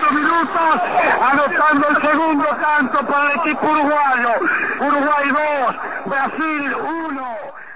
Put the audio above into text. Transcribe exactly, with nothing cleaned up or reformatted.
cinco minutos, anotando el segundo tanto para el equipo uruguayo. Uruguay dos, Brasil uno.